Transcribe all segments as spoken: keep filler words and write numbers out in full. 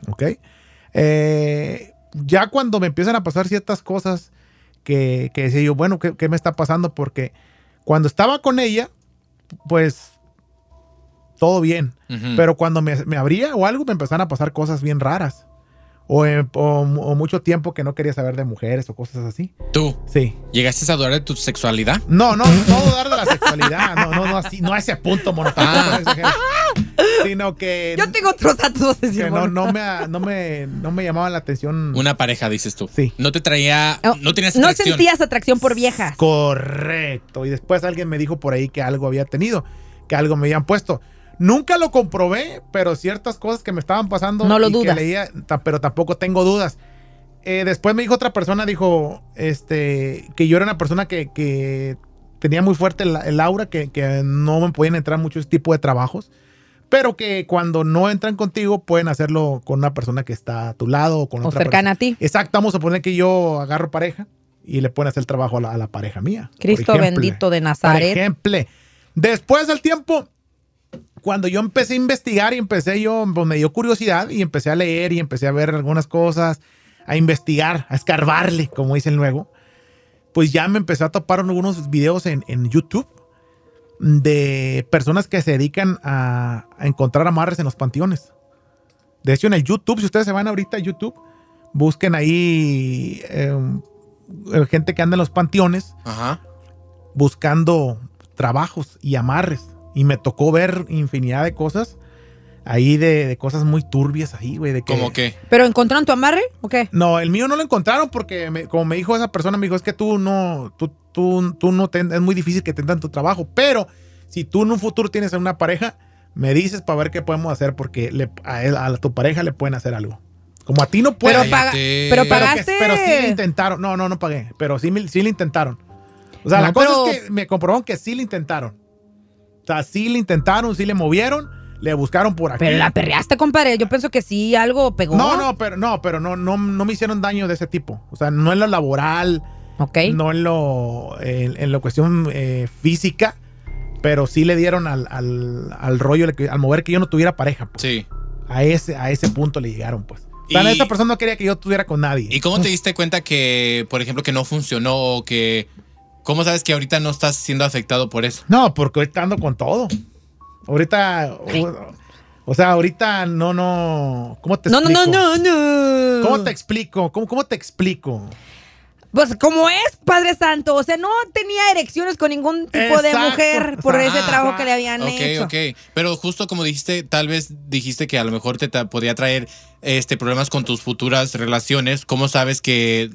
¿Ok? Eh, ya cuando me empiezan a pasar ciertas cosas que, que decía yo, bueno, ¿qué, ¿qué me está pasando? Porque cuando estaba con ella, pues todo bien. Uh-huh. Pero cuando me, me abría o algo, me empezaron a pasar cosas bien raras. O, eh, o, o mucho tiempo que no quería saber de mujeres o cosas así. ¿Tú? Sí. ¿Llegaste a dudar de tu sexualidad? No, no, no dudar de la sexualidad. No, no, no, así, no a ese punto, mono. Ah. Sino que... Yo tengo otros datos. Que no, no, me, no, me, no me llamaba la atención. Una pareja, dices tú. Sí. No te traía... No, no tenías atracción. No sentías atracción por viejas. Correcto. Y después alguien me dijo por ahí que algo había tenido. Que algo me habían puesto. Nunca lo comprobé, pero ciertas cosas que me estaban pasando. No lo y dudas. Que leía, pero tampoco tengo dudas. Eh, después me dijo otra persona, dijo este, que yo era una persona que, que tenía muy fuerte el, el aura, que, que no me podían entrar muchos tipos de trabajos, pero que cuando no entran contigo pueden hacerlo con una persona que está a tu lado o con o otra cercana persona. a ti. Exacto, vamos a poner que yo agarro pareja y le pueden hacer el trabajo a la, a la pareja mía. Cristo ejemplo, bendito de Nazaret. Por ejemplo, después del tiempo... Cuando yo empecé a investigar y empecé yo, pues me dio curiosidad y empecé a leer y empecé a ver algunas cosas, a investigar, a escarbarle, como dicen luego, pues ya me empecé a topar algunos videos en, en YouTube de personas que se dedican a, a encontrar amarres en los panteones. De hecho, en el YouTube, si ustedes se van ahorita a YouTube, busquen ahí eh, gente que anda en los panteones. Ajá. Buscando trabajos y amarres. Y me tocó ver infinidad de cosas ahí, de, de cosas muy turbias ahí, güey. De que, ¿cómo qué? ¿Pero encontraron tu amarre o qué? No, el mío no lo encontraron porque, me, como me dijo esa persona, me dijo, es que tú no, tú, tú, tú no te, es muy difícil que te den tu trabajo. Pero si tú en un futuro tienes una pareja, me dices para ver qué podemos hacer porque le, a, él, a tu pareja le pueden hacer algo. Como a ti no pueden. Pero, paga, pero pagaste. Pero, que, pero sí le intentaron. No, no, no pagué. Pero sí, sí le intentaron. O sea, no, la cosa pero... es que me comprobaron que sí le intentaron. O sea, sí le intentaron, sí le movieron, le buscaron por aquí. Pero la perreaste, compadre. Yo pienso que sí algo pegó. No, no, pero no, pero no, no, no me hicieron daño de ese tipo. O sea, no en lo laboral, okay. no en lo, en, en la cuestión eh, física, pero sí le dieron al, al, al rollo, al mover que yo no tuviera pareja. Pues. Sí. A ese, a ese punto le llegaron, pues. O sea, y, esa persona no quería que yo estuviera con nadie. ¿Y cómo te diste cuenta que, por ejemplo, que no funcionó o que... ¿Cómo sabes que ahorita no estás siendo afectado por eso? No, porque ahorita ando con todo. Ahorita, o, o sea, ahorita no, no. ¿Cómo te no, explico? No, no, no, no. ¿Cómo te explico? ¿Cómo, cómo te explico? Pues como es, Padre Santo. O sea, no tenía erecciones con ningún tipo exacto, de mujer por ese trabajo que le habían okay, hecho. Ok, ok. Pero justo como dijiste, tal vez dijiste que a lo mejor te podía traer este, problemas con tus futuras relaciones. ¿Cómo sabes que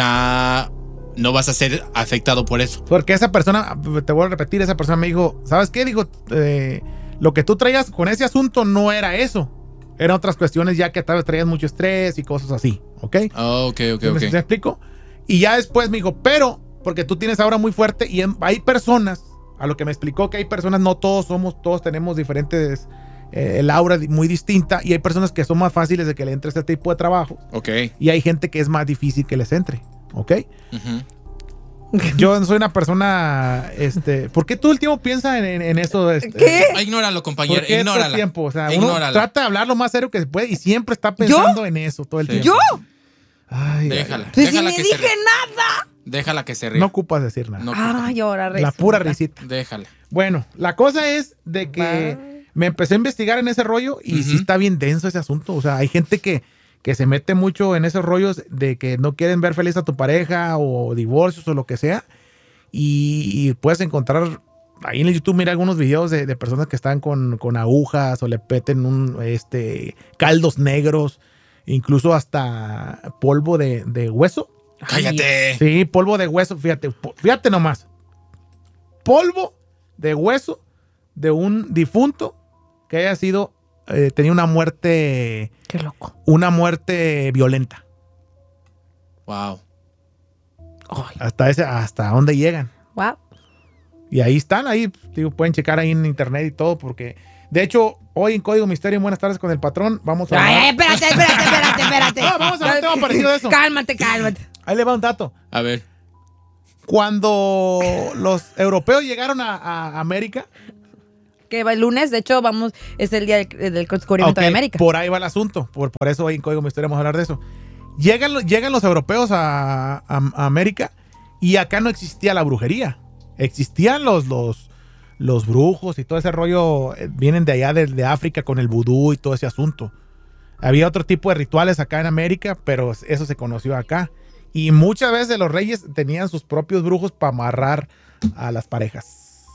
ya... no vas a ser afectado por eso? Porque esa persona, te voy a repetir, esa persona me dijo, ¿sabes qué? Dijo, eh, lo que tú traías con ese asunto no era eso. Eran otras cuestiones ya que tal vez traías mucho estrés y cosas así, ¿ok? Oh, ok, ok, ok. ¿Me, ¿me explico? Y ya después me dijo, pero, porque tú tienes ahora muy fuerte y hay personas, a lo que me explicó que hay personas, no todos somos, todos tenemos diferentes, eh, el aura muy distinta y hay personas que son más fáciles de que le entre este tipo de trabajo. Ok. Y hay gente que es más difícil que les entre. ¿Ok? Uh-huh. Yo soy una persona, este, ¿por qué todo el tiempo piensa en, en, en eso? Este, ¿Qué? Ignóralo, compañero, ¿por qué ignórala. todo el tiempo? O sea, ignórala. Uno trata de hablar lo más serio que se puede y siempre está pensando ¿Yo? en eso todo el sí. tiempo. ¿Yo? Ay, déjala, ay, pues déjala si que ni se dije ríe. nada. Déjala que se ríe. No ocupas decir nada. No Ay, ahora La pura risita. Déjala. Bueno, la cosa es de que bah. me empecé a investigar en ese rollo y uh-huh. sí está bien denso ese asunto. O sea, hay gente que que se mete mucho en esos rollos de que no quieren ver feliz a tu pareja o divorcios o lo que sea. Y, y puedes encontrar, ahí en el YouTube, mira algunos videos de, de personas que están con, con agujas o le peten un, este, caldos negros, incluso hasta polvo de, de hueso. ¡Cállate! Sí, polvo de hueso, fíjate, fíjate nomás. Polvo de hueso de un difunto que haya sido Eh, tenía una muerte. Qué loco. Una muerte violenta. Wow. Ay. Hasta ese, hasta dónde llegan. Wow. Y ahí están, ahí, digo, pueden checar ahí en internet y todo, porque de hecho, hoy en Código Misterio, en Buenas Tardes con el Patrón, vamos a. Ay, ay, espérate, espérate, espérate, espérate. No, vamos a ver un tema parecido de eso. Cálmate, cálmate. Ahí le va un dato. A ver. Cuando los europeos llegaron a, a América, Que va el lunes, de hecho, vamos, es el día del, del descubrimiento okay, de América. Por ahí va el asunto. Por, por eso hoy en Código Misterio vamos a hablar de eso. Llegan, llegan los europeos a, a, a América y acá no existía la brujería. Existían los, los, los brujos y todo ese rollo. eh, Vienen de allá, de, de África, con el vudú y todo ese asunto. Había otro tipo de rituales acá en América, pero eso se conoció acá. Y muchas veces los reyes tenían sus propios brujos para amarrar a las parejas.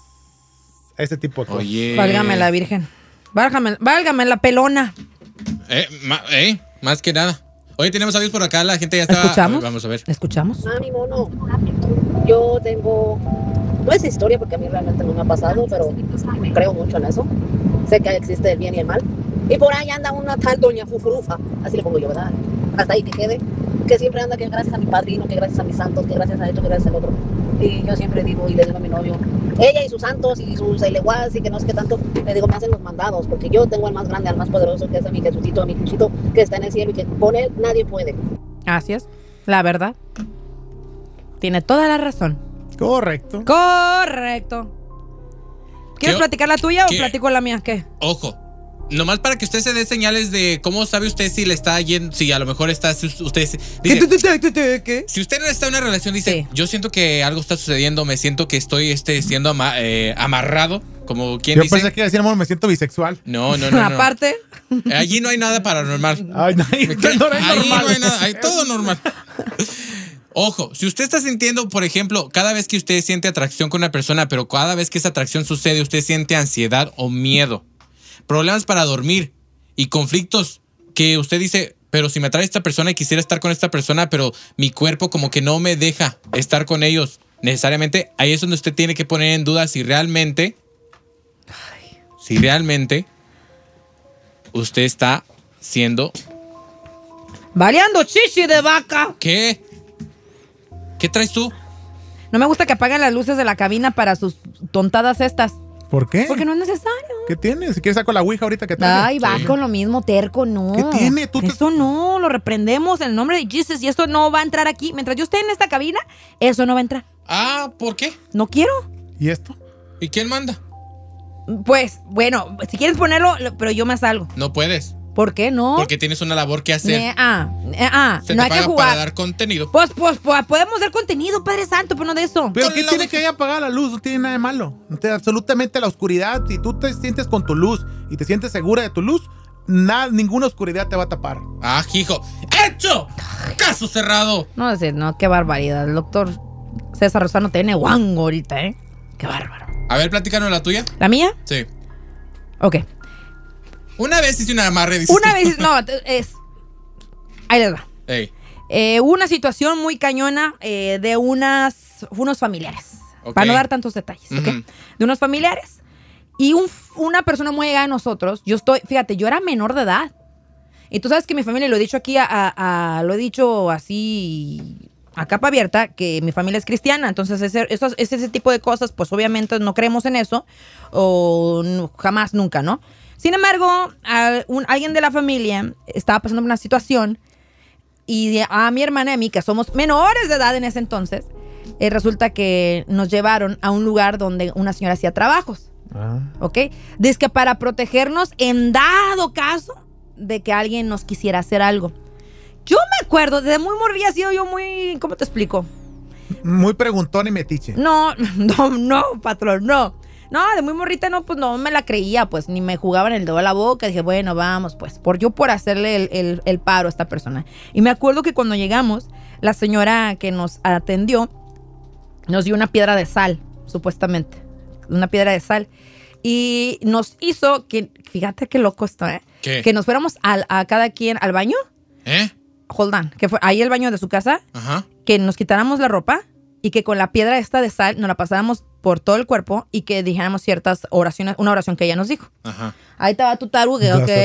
Ese tipo de cosas. Oye. Válgame la Virgen. Válgame, válgame la pelona. Eh, ma- eh, más que nada. Oye, tenemos audios por acá, la gente ya está. ¿Escuchamos? A ver, vamos a ver. ¿Escuchamos? Ah, mi mono. Yo tengo. No es historia porque a mí realmente no me ha pasado, pero creo mucho en eso. Sé que existe el bien y el mal. Y por ahí anda una tal doña Fufurufa, así le pongo yo, ¿verdad? Hasta ahí que quede. Que siempre anda que gracias a mi padrino, que gracias a mis santos, que gracias a esto, que gracias al otro. Y yo siempre digo y le digo a mi novio, ella y sus santos y sus eleguas y que no sé qué tanto, le digo, me hacen los mandados, porque yo tengo al más grande, al más poderoso, que es a mi Jesucito, a mi Crucito, que está en el cielo y que con él nadie puede. Así es, la verdad. Tiene toda la razón. Correcto. Correcto. ¿Quieres ¿Qué? platicar la tuya ¿Qué? o platico la mía? ¿Qué? Ojo. Nomás para que usted se dé señales de cómo sabe usted si le está yendo, si a lo mejor está, si usted dice, ¿Qué? si usted no está en una relación, dice, Sí. yo siento que algo está sucediendo, me siento que estoy este, siendo ama- eh, amarrado, como quien Yo dice. pensé que iba a decir, amor, me siento bisexual. No, no, no, no. Aparte, Allí no hay nada paranormal. Ay, no, ¿Qué? no, no es Ahí normal. no hay nada, hay todo normal. Ojo, si usted está sintiendo, por ejemplo, cada vez que usted siente atracción con una persona, pero cada vez que esa atracción sucede, usted siente ansiedad o miedo, problemas para dormir y conflictos que usted dice, pero si me atrae esta persona y quisiera estar con esta persona, pero mi cuerpo como que no me deja estar con ellos, necesariamente, ahí es donde usted tiene que poner en duda si realmente, si realmente usted está siendo... baleando chichi de vaca. ¿Qué? ¿Qué traes tú? No me gusta que apaguen las luces de la cabina para sus tontadas estas. ¿Por qué? Porque no es necesario. ¿Qué tiene? Si quieres saco la ouija ahorita que traiga. Ay, va Sí. con lo mismo, terco, no. ¿Qué tiene? Tú te- Eso no, lo reprendemos en el nombre de Jesus y esto no va a entrar aquí. Mientras yo esté en esta cabina, eso no va a entrar. Ah, ¿por qué? No quiero. ¿Y esto? ¿Y quién manda? Pues, bueno, si quieres ponerlo, lo- pero yo me salgo. No puedes, ¿Por qué no? porque tienes una labor que hacer. Ne- ah, eh, ah, Se no te hay que paga jugar. para dar contenido. Pues, pues, pues, podemos dar contenido, Padre Santo, pero no de eso. ¿Pero Con qué la tiene ouija. que haya apagado la luz? No tiene nada de malo. No te- absolutamente la oscuridad. Si tú te sientes con tu luz y te sientes segura de tu luz, nada, ninguna oscuridad te va a tapar. Ah, hijo. ¡Hecho! ¡Caso cerrado! No sé, no, qué barbaridad. El doctor César Rosano tiene guango ahorita, ¿eh? Qué bárbaro. A ver, platícanos la tuya. ¿La mía? Sí. Ok. Una vez hice una amarre, dices Una tú. vez, no, es... Ahí les va. Ey, Eh, una situación muy cañona eh, de unas, unos familiares. Ok. Para no dar tantos detalles, ¿ok? Ujú. De unos familiares. Y un- una persona muy llegada a nosotros, yo estoy, fíjate, yo era menor de edad. Y tú sabes que mi familia, lo he dicho aquí, a, a- a- lo he dicho así a capa abierta, que mi familia es cristiana. Entonces, ese, esos- ese, ese tipo de cosas, pues obviamente no creemos en eso. O no, jamás, nunca, ¿no? Sin embargo, a- un- alguien de la familia estaba pasando por una situación y a mi hermana y a mí, que somos menores de edad en ese entonces, eh, resulta que nos llevaron a un lugar donde una señora hacía trabajos, Ah. ¿ok? Dice que para protegernos en dado caso de que alguien nos quisiera hacer algo. Yo me acuerdo, desde muy morrilla he sido yo muy, ¿cómo te explico? Muy preguntón y metiche. No, no, no, patrón, no. No, de muy morrita no, pues no me la creía, pues ni me jugaban el dedo a la boca. Dije, bueno, vamos, pues, por yo por hacerle el, el, el paro a esta persona. Y me acuerdo que cuando llegamos, la señora que nos atendió nos dio una piedra de sal, supuestamente. Una piedra de sal. Y nos hizo que, fíjate qué loco esto, ¿eh? ¿Qué? Que nos fuéramos al, a cada quien al baño. ¿Eh? Hold on, que fue ahí el baño de su casa. Ajá. Que nos quitáramos la ropa y que con la piedra esta de sal nos la pasáramos por todo el cuerpo y que dijéramos ciertas oraciones, una oración que ella nos dijo. Ajá. Ahí estaba tu tarugue, ok.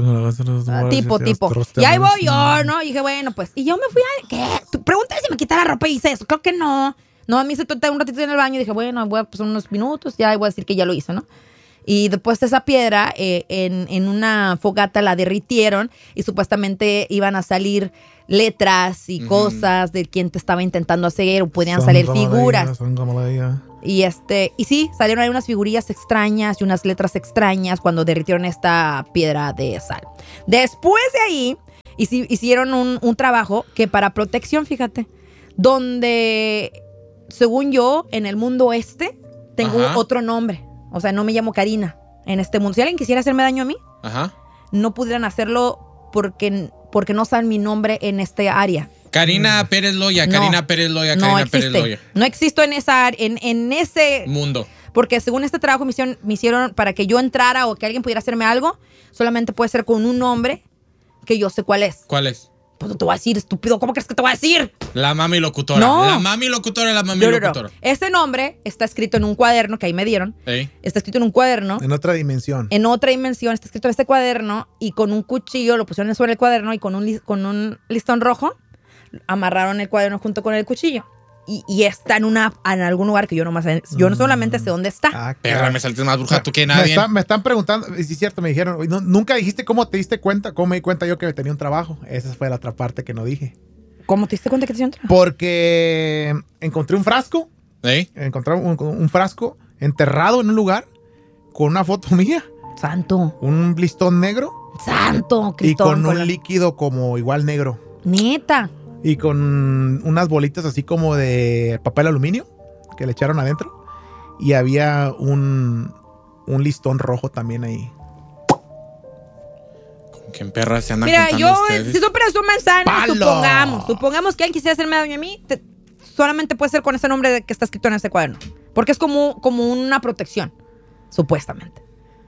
Ah, tipo, tipo. Y ahí voy yo, ¿no? Y dije, bueno, pues. Y yo me fui a... ¿Qué? Tú pregúntale si me quita la ropa y hice eso. Creo que no. No, a mí se toca un ratito en el baño y dije, bueno, voy a pasar unos minutos, ya voy a decir que ya lo hice, ¿no? Y después de esa piedra, eh, en, en una fogata la derritieron y supuestamente iban a salir letras y Ujú. cosas de quien te estaba intentando hacer o podían salir figuras. Y este, y sí, salieron ahí unas figurillas extrañas y unas letras extrañas cuando derritieron esta piedra de sal. Después de ahí, hici- hicieron un, un trabajo que para protección, fíjate, donde, según yo, en el mundo este, tengo Ajá. otro nombre. O sea, no me llamo Karina en este mundo. Si alguien quisiera hacerme daño a mí, Ajá. no pudieran hacerlo porque, porque no saben mi nombre en este área. Karina Pérez Loya, No. Karina Pérez Loya, No Karina Pérez Loya. existe. No existo en esa ar- en, en ese Mundo. porque según este trabajo me hicieron, me hicieron para que yo entrara o que alguien pudiera hacerme algo, solamente puede ser con un nombre que yo sé cuál es. ¿Cuál es? Pues no te voy a decir, estúpido, ¿cómo crees que te voy a decir? La mami locutora. No. La mami locutora, la mami No, no, no. locutora. Ese nombre está escrito en un cuaderno que ahí me dieron. Ey. Está escrito en un cuaderno. En otra dimensión. En otra dimensión está escrito en este cuaderno y con un cuchillo lo pusieron sobre el cuaderno y con un, li- con un listón rojo amarraron el cuaderno junto con el cuchillo. Y, y está en una en algún lugar que yo no más yo no solamente sé dónde está. Ah, Perra, caray. me saltes más bruja tú que Me, nadie. está- me están preguntando, y sí es cierto, me dijeron, "Oye, no- nunca dijiste cómo te diste cuenta, cómo me di cuenta yo que tenía un trabajo." Esa fue la otra parte que no dije. ¿Cómo te diste cuenta que te hicieron trabajo? Porque encontré un frasco, ¿Ey? encontré un, un frasco enterrado en un lugar con una foto mía, Santo, un listón negro santo, y Cristón, con un la- líquido como igual negro. Neta. Y con unas bolitas así como de papel aluminio que le echaron adentro. Y había un, un listón rojo también ahí. Como que en perras se andan Mira, contando yo, ustedes. si tú operas un manzana, ¡Palo! supongamos, supongamos que alguien quisiera hacerme daño a mí, te- solamente puede ser con ese nombre de que está escrito en ese cuaderno. Porque es como, como una protección, supuestamente.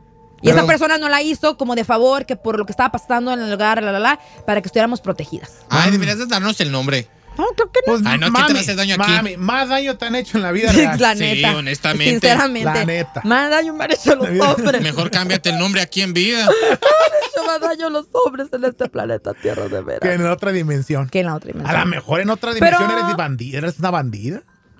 Y Pero- esta persona no la hizo como de favor, que por lo que estaba pasando en el lugar, la, la, la, para que estuviéramos protegidas. Ay, deberías de darnos el nombre. No, creo que no. Pues, Ay, no, ¿quién te va a hacer daño aquí? Mami, más daño te han hecho en la vida real. La Sí, neta. honestamente. Sinceramente. La neta. Más daño me han hecho los hombres. Mejor cámbiate el nombre aquí en vida. Me han hecho más daño los hombres en este planeta Tierra, de veras. Que en otra dimensión. Que en la otra A dimensión. lo mejor en otra dimensión Pero- eres bandida, eres una bandida.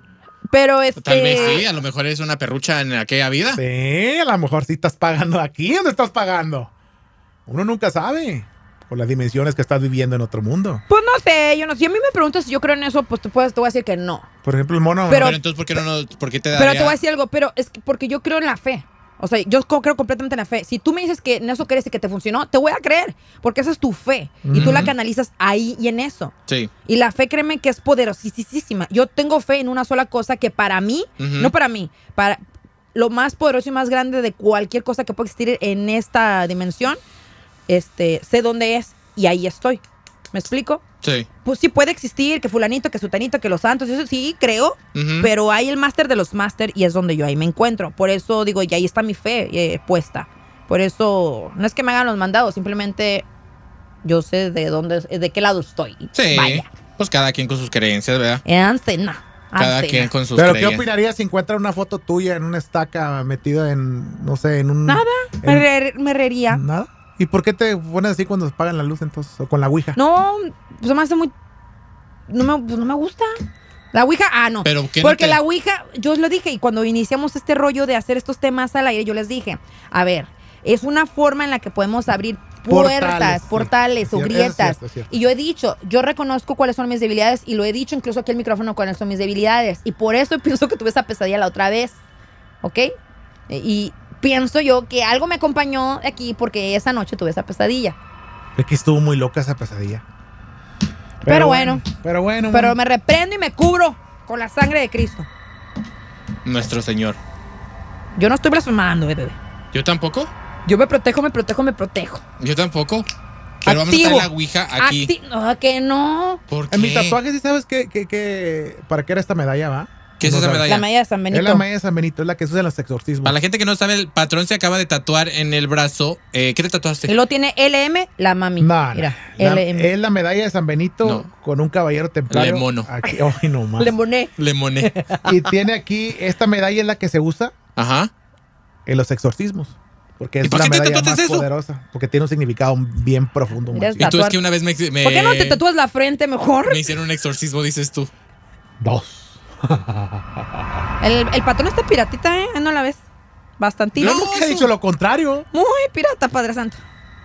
Pero este... Tal vez sí, a lo mejor es una perrucha en aquella vida. Sí, a lo mejor sí estás pagando aquí. ¿Dónde estás pagando? Uno nunca sabe. Por las dimensiones que estás viviendo en otro mundo. Pues no sé, yo no sé. Si a mí me preguntas si yo creo en eso, pues te, puedes, te voy a decir que no. Por ejemplo, el mono. Pero- Pero entonces, ¿por qué, no, no- por qué te daría? Pero te voy a decir algo, pero es que porque yo creo en la fe. O sea, yo co- creo completamente en la fe. Si tú me dices que en eso crees y que te funcionó, te voy a creer. Porque esa es tu fe. Y tú la canalizas ahí y en eso. Sí. Y la fe, créeme que es poderosísima. Yo tengo fe en una sola cosa que para mí, Ujú. no para mí, para lo más poderoso y más grande de cualquier cosa que pueda existir en esta dimensión, este, sé dónde es y ahí estoy. ¿Me explico? Sí. Pues sí puede existir, que fulanito, que sutanito, que los santos, eso sí creo, Ujú. pero hay el máster de los máster y es donde yo ahí me encuentro. Por eso digo, y ahí está mi fe eh, puesta. Por eso, no es que me hagan los mandados, simplemente yo sé de dónde, de qué lado estoy. Sí. Vaya. Pues cada quien con sus creencias, ¿verdad? Eh, Ancena. Cada Ancena. quien con sus Pero ¿qué creencias. opinarías si encuentran una foto tuya en una estaca metida en, no sé, en un... Nada, me, en- re- me reiría. ¿Nada? ¿Y por qué te pones así cuando apagan la luz entonces? O con la ouija. No, pues me hace muy... No me, pues no me gusta. La ouija, ah, no. Pero, ¿qué no Porque te- la ouija, yo os lo dije, y cuando iniciamos este rollo de hacer estos temas al aire, yo les dije, a ver, es una forma en la que podemos abrir puertas, Portales, sí. portales Es o cierto, grietas. eso es cierto, es cierto. Y yo he dicho, yo reconozco cuáles son mis debilidades y lo he dicho incluso aquí al micrófono cuáles son mis debilidades. Y por eso pienso que tuve esa pesadilla la otra vez. ¿Ok? Y pienso yo que algo me acompañó aquí porque esa noche tuve esa pesadilla. Es que estuvo muy loca esa pesadilla. Pero bueno. Pero bueno. Pero bueno. me reprendo y me cubro con la sangre de Cristo. Nuestro Señor. Yo no estoy blasfemando, bebé. ¿Yo tampoco? Yo me protejo, me protejo, me protejo. Yo tampoco. Pero vamos a Activo. traer la ouija aquí. Acti- no, que no. ¿Por qué? En mi tatuaje, ¿sí sabes qué, qué, qué- para qué era esta medalla, va? ¿Qué es No esa sabes. medalla? La medalla de San Benito. Es la medalla de San Benito, es la que se usa en los exorcismos. Para la gente que no sabe, el patrón se acaba de tatuar en el brazo. Eh, ¿Qué te tatuaste? Y lo tiene L M, la mami. No, no. Mira, La- L M. es la medalla de San Benito No. con un caballero templario. Le mono. Aquí, ay, no más. Le moné. Lemoné. Y tiene aquí, esta medalla es la que se usa Ajá. en los exorcismos. Porque ¿Y es por la qué te medalla tatuaste más eso? poderosa. Porque tiene un significado bien profundo. Mira, machín. Y tú es Tatuar. que una vez me, me- ¿Por qué no te tatúas la frente mejor? me hicieron un exorcismo, dices tú. Dos. El, el patrón está piratita, ¿eh? ¿No la ves? Bastantito. No. ¿Qué he dicho lo contrario? Muy pirata, Padre Santo.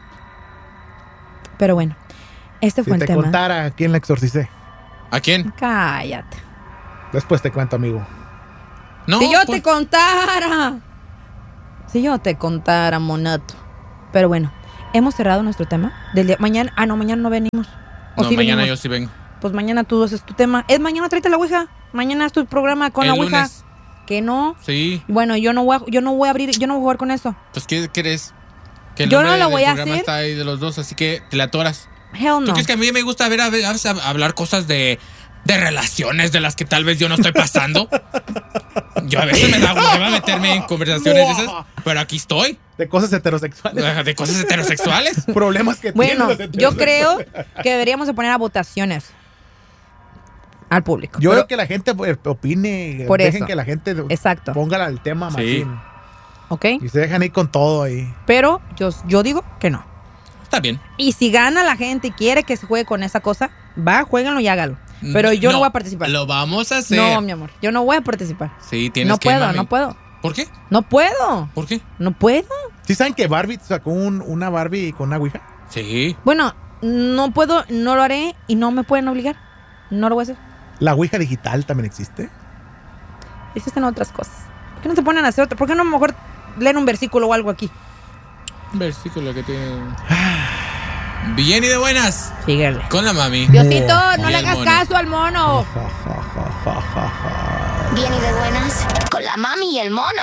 Pero bueno, este Si fue el te tema. contara a quién la exorcicé. ¿A quién? Cállate. Después te cuento, amigo. No, si yo por- te contara. Si yo te contara, monato. Pero bueno, hemos cerrado nuestro tema del día. Mañana, ah, no, mañana no venimos. ¿O No, sí mañana venimos? yo sí vengo. Pues mañana tú haces tu tema. Es mañana, tráete la ouija. Mañana es tu programa con El la ouija. lunes. Que no. Sí. Bueno, yo no voy a, yo no voy a abrir, yo no voy a jugar con eso. Pues, ¿qué quieres? Que el Yo no nombre lo del voy a programa hacer. está ahí de los dos, así que te la atoras. Hell ¿Tú no. crees que a mí me gusta ver a, ver, a- hablar cosas de, de relaciones de las que tal vez yo no estoy pasando? Yo a veces me da hueva meterme en conversaciones de esas, pero aquí estoy. De cosas heterosexuales. De cosas heterosexuales. Problemas que Bueno, tienen los yo heterosexuales. creo que deberíamos de poner a votaciones al público. Yo Pero- creo que la gente pues, opine. Por dejen eso. que la gente Exacto. ponga el tema Sí. machín. ¿Ok? Y se dejan ir con todo ahí. Pero yo, yo digo que no. Está bien. Y si gana la gente y quiere que se juegue con esa cosa, va, jueguenlo y hágalo. Pero yo no, voy a participar. Lo vamos a hacer. No, mi amor, yo no voy a participar. Sí, tienes No que, puedo, mami. no puedo. ¿Por qué? No puedo. ¿Por qué? No puedo. ¿Sí saben que Barbie sacó un- una Barbie con una ouija? Sí. Bueno, no puedo, no lo haré y no me pueden obligar. No lo voy a hacer. ¿La ouija digital también existe? Existen otras cosas. ¿Por qué no se ponen a hacer otra? ¿Por qué no a lo mejor leen un versículo o algo aquí? Un versículo que tiene. Bien y de buenas. Síguele. Con la mami. Diosito, no Y le el hagas mono. caso al mono. Ja, ja, ja, ja, ja, ja. Bien y de buenas, con la mami y el mono.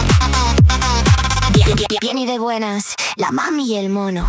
Bien, bien, bien y de buenas, la mami y el mono.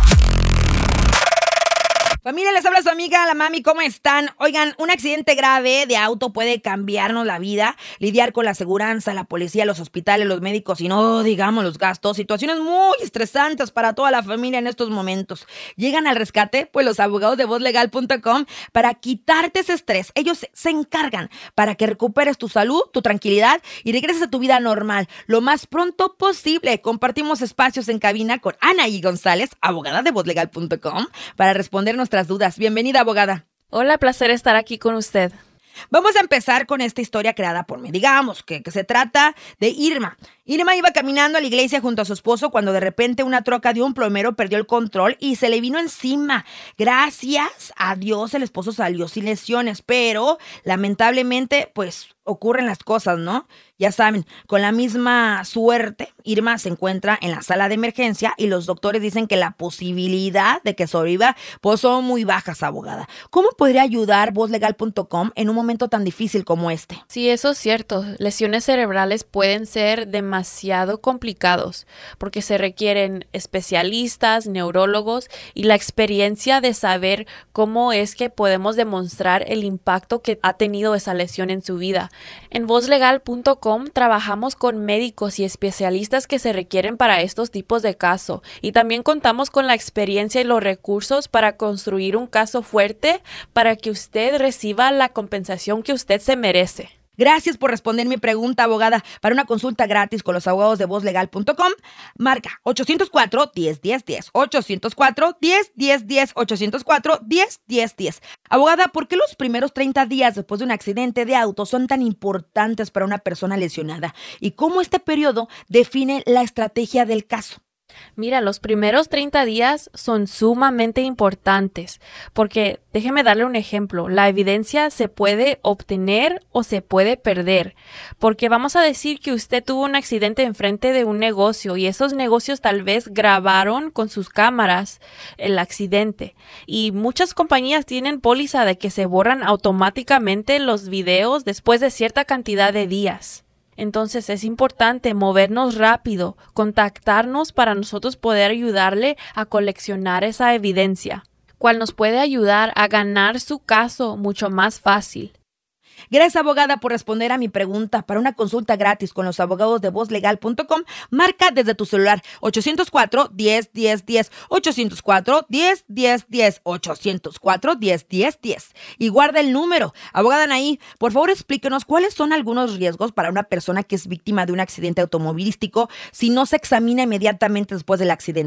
Familia, les habla su amiga, la mami, ¿cómo están? Oigan, un accidente grave de auto puede cambiarnos la vida, lidiar con la aseguranza, la policía, los hospitales, los médicos y no digamos los gastos, situaciones muy estresantes para toda la familia en estos momentos. ¿Llegan al rescate? Pues los abogados de voz legal punto com para quitarte ese estrés. Ellos se, se encargan para que recuperes tu salud, tu tranquilidad y regreses a tu vida normal lo más pronto posible. Compartimos espacios en cabina con Anaí González, abogada de voz legal punto com, para responder nuestras dudas. Bienvenida, abogada. Hola, placer estar aquí con usted. Vamos a empezar con esta historia creada por mí. Digamos que, que se trata de Irma. Irma iba caminando a la iglesia junto a su esposo cuando de repente una troca de un plomero perdió el control y se le vino encima. Gracias a Dios el esposo salió sin lesiones, pero lamentablemente pues ocurren las cosas, ¿no? Ya saben, con la misma suerte, Irma se encuentra en la sala de emergencia y los doctores dicen que la posibilidad de que sobreviva pues son muy bajas, abogada. ¿Cómo podría ayudar voz legal punto com en un momento tan difícil como este? Sí, eso es cierto. Lesiones cerebrales pueden ser demasiado complicados porque se requieren especialistas, neurólogos y la experiencia de saber cómo es que podemos demostrar el impacto que ha tenido esa lesión en su vida. En voz legal punto com trabajamos con médicos y especialistas que se requieren para estos tipos de casos y también contamos con la experiencia y los recursos para construir un caso fuerte para que usted reciba la compensación que usted se merece. Gracias por responder mi pregunta, abogada. Para una consulta gratis con los abogados de voz legal punto com, marca ochocientos cuatro, diez, diez, diez, ochocientos cuatro, diez, diez, diez, ochocientos cuatro, diez, diez, diez. Abogada, ¿por qué los primeros treinta días después de un accidente de auto son tan importantes para una persona lesionada? ¿Y cómo este periodo define la estrategia del caso? Mira, los primeros treinta días son sumamente importantes porque, déjeme darle un ejemplo, la evidencia se puede obtener o se puede perder, porque vamos a decir que usted tuvo un accidente enfrente de un negocio y esos negocios tal vez grabaron con sus cámaras el accidente y muchas compañías tienen póliza de que se borran automáticamente los videos después de cierta cantidad de días. Entonces es importante movernos rápido, contactarnos para nosotros poder ayudarle a coleccionar esa evidencia, cual nos puede ayudar a ganar su caso mucho más fácil. Gracias, abogada, por responder a mi pregunta. Para una consulta gratis con los abogados de voz legal punto com, marca desde tu celular ochocientos cuatro, diez, diez, diez, ochocientos cuatro, diez, diez, diez, ochocientos cuatro, diez, diez, diez y guarda el número. Abogada Anaí, por favor explíquenos cuáles son algunos riesgos para una persona que es víctima de un accidente automovilístico si no se examina inmediatamente después del accidente.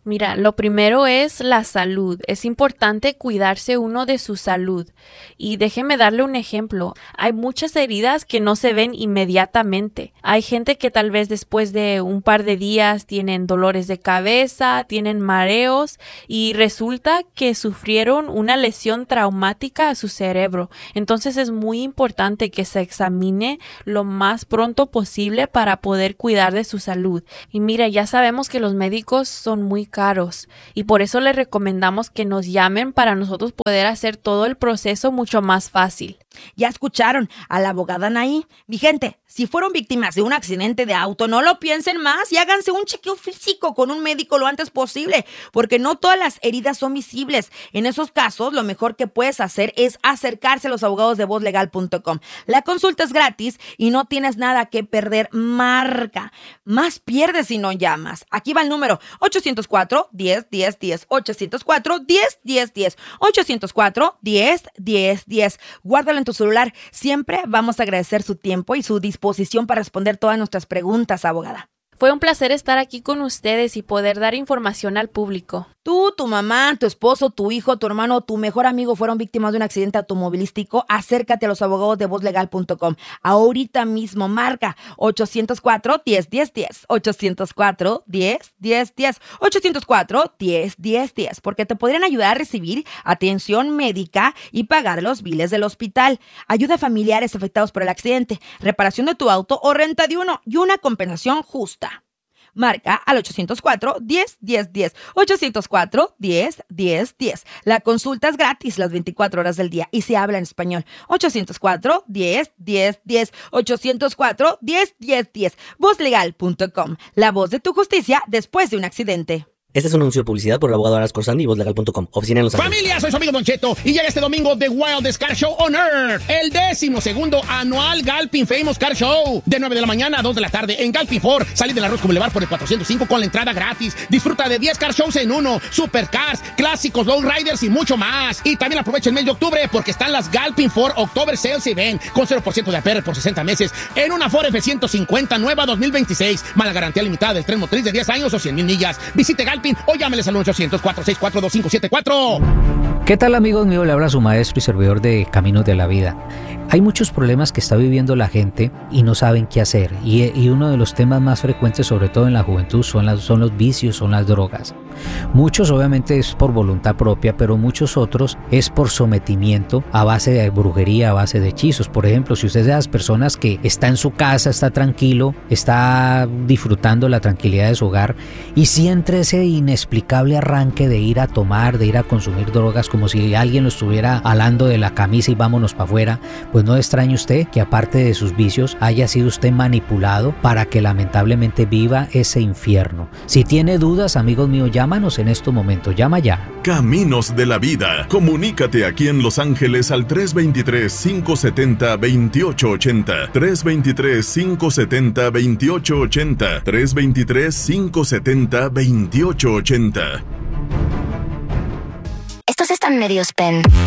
Mira, lo primero es la salud. Es importante cuidarse uno de su salud. Y déjeme darle un ejemplo. Hay muchas heridas que no se ven inmediatamente. Hay gente que tal vez después de un par de días tienen dolores de cabeza, tienen mareos y resulta que sufrieron una lesión traumática a su cerebro. Entonces es muy importante que se examine lo más pronto posible para poder cuidar de su salud. Y mira, ya sabemos que los médicos son muy caros y por eso les recomendamos que nos llamen para nosotros poder hacer todo el proceso mucho más fácil. Ya escucharon a la abogada Anaí. Mi gente, si fueron víctimas de un accidente de auto, no lo piensen más y háganse un chequeo físico con un médico lo antes posible, porque no todas las heridas son visibles. En esos casos, lo mejor que puedes hacer es acercarse a los abogados de voz legal punto com. La consulta es gratis y no tienes nada que perder. Marca. Más pierdes si no llamas. Aquí va el número ochocientos cuatro, diez, diez, diez. ochocientos cuatro, diez, diez, diez. ochocientos cuatro, diez, diez, diez. Guárdalo en tu celular. Siempre vamos a agradecer su tiempo y su disposición para responder todas nuestras preguntas, abogada. Fue un placer estar aquí con ustedes y poder dar información al público. Tú, tu mamá, tu esposo, tu hijo, tu hermano, tu mejor amigo fueron víctimas de un accidente automovilístico. Acércate a los abogados de voz legal punto com. Ahorita mismo marca ochocientos cuatro, diez, diez, diez. ochocientos cuatro, diez, diez, diez. ochocientos cuatro, diez, diez, diez. Porque te podrían ayudar a recibir atención médica y pagar los biles del hospital. Ayuda a familiares afectados por el accidente, reparación de tu auto o renta de uno y una compensación justa. Marca al ochocientos cuatro, diez, diez, diez. ochocientos cuatro, diez, diez, diez. La consulta es gratis las veinticuatro horas del día y se habla en español. ochocientos cuatro, diez, diez, diez. ochocientos cuatro, diez, diez, diez. voz legal punto com. La voz de tu justicia después de un accidente. Este es un anuncio de publicidad por el abogado Aras Corsandi y voz legal punto com. Oficina en Los Ángeles. Familia, soy su amigo Don Cheto y llega este domingo The Wildest Car Show on Earth, el décimo segundo anual Galpin Famous Car Show, de nueve de la mañana a dos de la tarde en Galpin Ford. Salí del Arroz Boulevard por el cuatrocientos cinco con la entrada gratis. Disfruta de diez car shows en uno, supercars, clásicos, low riders y mucho más. Y también aprovecha el mes de octubre porque están las Galpin Ford October Sales Event con cero por ciento de A P R por sesenta meses en una Ford F ciento cincuenta nueva dos mil veintiséis, más la garantía limitada del tren motriz de diez años o cien mil millas. Visite Galpin o llámeles al ochocientos, cuatro seis cuatro, dos cinco siete cuatro. ¿Qué tal, amigos míos? Le habla su maestro y servidor de Caminos de la Vida. Hay muchos problemas que está viviendo la gente y no saben qué hacer. Y, y uno de los temas más frecuentes, sobre todo en la juventud, son, las, son los vicios, son las drogas. Muchos obviamente es por voluntad propia, pero muchos otros es por sometimiento a base de brujería, a base de hechizos. Por ejemplo, si usted es de las personas que está en su casa, está tranquilo, está disfrutando la tranquilidad de su hogar y siente ese inexplicable arranque de ir a tomar, de ir a consumir drogas, como si alguien lo estuviera alando de la camisa y vámonos para afuera, pues no extrañe usted que aparte de sus vicios haya sido usted manipulado para que lamentablemente viva ese infierno. Si tiene dudas, amigos míos, llámanos en estos momentos, llama ya. Caminos de la Vida. Comunícate aquí en Los Ángeles al tres dos tres, cinco siete cero, dos ocho ocho cero, tres dos tres, cinco siete cero, dos ocho ocho cero, tres dos tres, cinco siete cero, dos ocho ocho cero. Estos están medios pen.